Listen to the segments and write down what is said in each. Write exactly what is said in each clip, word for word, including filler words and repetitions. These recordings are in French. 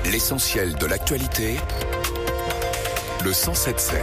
L'essentiel de l'actualité, le cent sept sept.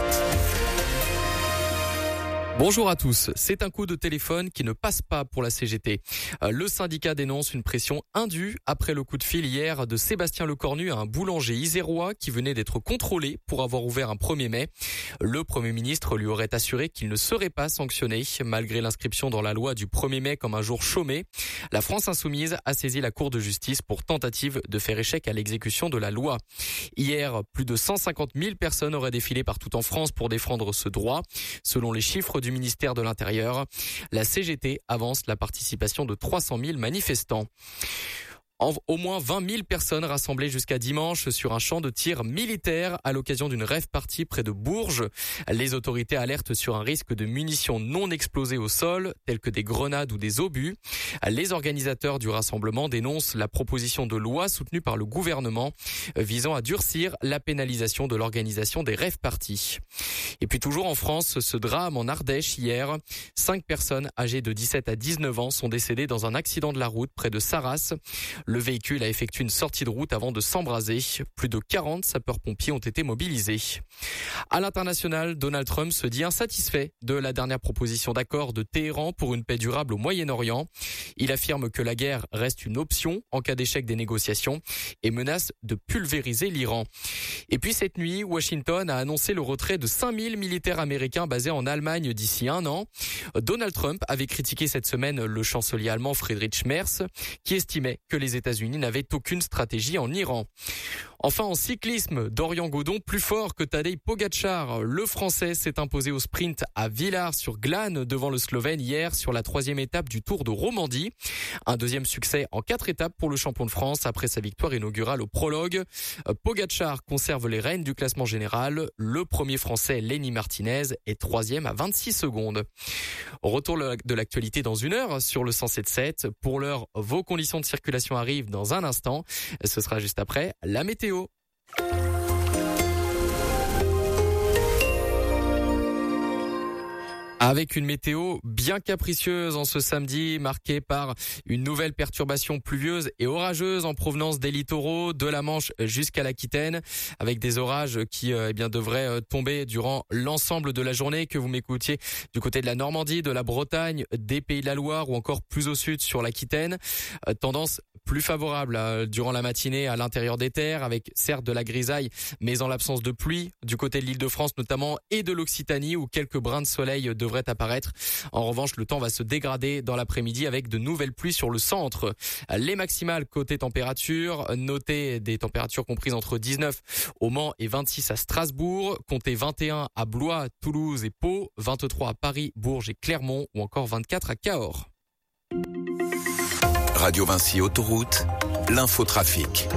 Bonjour à tous. C'est un coup de téléphone qui ne passe pas pour la C G T. Le syndicat dénonce une pression indue après le coup de fil hier de Sébastien Lecornu à un boulanger isérois qui venait d'être contrôlé pour avoir ouvert un premier mai. Le Premier ministre lui aurait assuré qu'il ne serait pas sanctionné malgré l'inscription dans la loi du premier mai comme un jour chômé. La France insoumise a saisi la Cour de justice pour tentative de faire échec à l'exécution de la loi. Hier, plus de cent cinquante mille personnes auraient défilé partout en France pour défendre ce droit. Selon les chiffres du du ministère de l'Intérieur, la C G T avance la participation de trois cent mille manifestants. En, au moins vingt mille personnes rassemblées jusqu'à dimanche sur un champ de tir militaire à l'occasion d'une rave party près de Bourges. Les autorités alertent sur un risque de munitions non explosées au sol, telles que des grenades ou des obus. Les organisateurs du rassemblement dénoncent la proposition de loi soutenue par le gouvernement visant à durcir la pénalisation de l'organisation des rave parties. Et puis toujours en France, ce drame en Ardèche hier. Cinq personnes âgées de dix-sept à dix-neuf ans sont décédées dans un accident de la route près de Sarras. Le véhicule a effectué une sortie de route avant de s'embraser. Plus de quarante sapeurs-pompiers ont été mobilisés. À l'international, Donald Trump se dit insatisfait de la dernière proposition d'accord de Téhéran pour une paix durable au Moyen-Orient. Il affirme que la guerre reste une option en cas d'échec des négociations et menace de pulvériser l'Iran. Et puis cette nuit, Washington a annoncé le retrait de cinq mille militaires américains basés en Allemagne d'ici un an. Donald Trump avait critiqué cette semaine le chancelier allemand Friedrich Merz, qui estimait que les États-Unis n'avaient aucune stratégie en Iran. Enfin, en cyclisme, Dorian Godon plus fort que Tadej Pogačar. Le Français s'est imposé au sprint à Villars-sur-Glâne devant le Slovène hier sur la troisième étape du Tour de Romandie. Un deuxième succès en quatre étapes pour le champion de France après sa victoire inaugurale au prologue. Pogačar conserve les rênes du classement général. Le premier Français, Lenny Martinez, est troisième à vingt-six secondes. Retour de l'actualité dans une heure sur le cent sept sept. Pour l'heure, vos conditions de circulation arrivent dans un instant. Ce sera juste après la météo. Avec une météo bien capricieuse en ce samedi, marquée par une nouvelle perturbation pluvieuse et orageuse en provenance des littoraux, de la Manche jusqu'à l'Aquitaine, avec des orages qui eh bien devraient tomber durant l'ensemble de la journée, que vous m'écoutiez du côté de la Normandie, de la Bretagne, des Pays de la Loire ou encore plus au sud sur l'Aquitaine. Tendance plus favorable euh, durant la matinée à l'intérieur des terres, avec certes de la grisaille, mais en l'absence de pluie, du côté de l'Île-de-France notamment, et de l'Occitanie, où quelques brins de soleil devraient apparaître. En revanche, le temps va se dégrader dans l'après-midi avec de nouvelles pluies sur le centre. Les maximales côté température, notez des températures comprises entre dix-neuf au Mans et vingt-six à Strasbourg, comptez vingt et un à Blois, Toulouse et Pau, vingt-trois à Paris, Bourges et Clermont, ou encore vingt-quatre à Cahors. Radio Vinci Autoroute, l'infotrafic.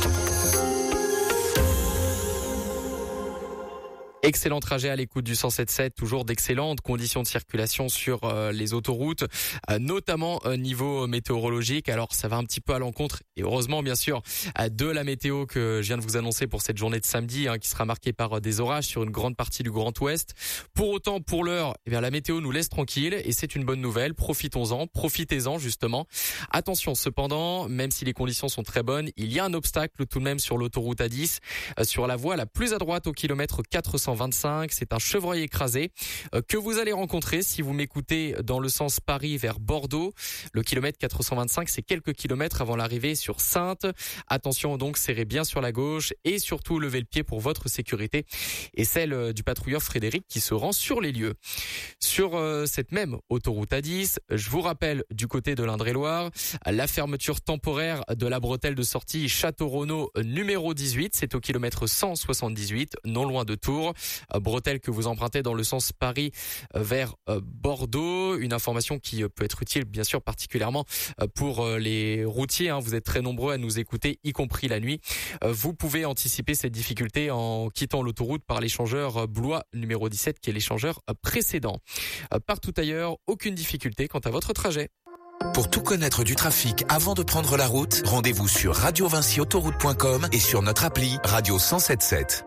Excellent trajet à l'écoute du cent sept sept, toujours d'excellentes conditions de circulation sur euh, les autoroutes, euh, notamment euh, niveau météorologique. Alors ça va un petit peu à l'encontre, et heureusement bien sûr, euh, de la météo que je viens de vous annoncer pour cette journée de samedi, hein, qui sera marquée par euh, des orages sur une grande partie du Grand Ouest. Pour autant, pour l'heure, eh bien la météo nous laisse tranquille, et c'est une bonne nouvelle. Profitons-en, profitez-en justement. Attention cependant, même si les conditions sont très bonnes, il y a un obstacle tout de même sur l'autoroute A dix, euh, sur la voie la plus à droite au kilomètre quatre cent vingt-cinq, c'est un chevreuil écrasé euh, que vous allez rencontrer si vous m'écoutez dans le sens Paris vers Bordeaux. Le kilomètre quatre cent vingt-cinq, c'est quelques kilomètres avant l'arrivée sur Saintes. Attention donc, serrez bien sur la gauche et surtout levez le pied pour votre sécurité et celle du patrouilleur Frédéric qui se rend sur les lieux. Sur euh, cette même autoroute A dix, je vous rappelle du côté de l'Indre-et-Loire, la fermeture temporaire de la bretelle de sortie Château-Renaud numéro dix-huit, c'est au kilomètre cent soixante-dix-huit, non loin de Tours. Bretelle que vous empruntez dans le sens Paris vers Bordeaux. Une information qui peut être utile, bien sûr, particulièrement pour les routiers. Vous êtes très nombreux à nous écouter, y compris la nuit. Vous pouvez anticiper cette difficulté en quittant l'autoroute par l'échangeur Blois numéro dix-sept, qui est l'échangeur précédent. Partout ailleurs, aucune difficulté quant à votre trajet. Pour tout connaître du trafic avant de prendre la route, rendez-vous sur radio vinci autoroute point com et sur notre appli Radio cent sept sept.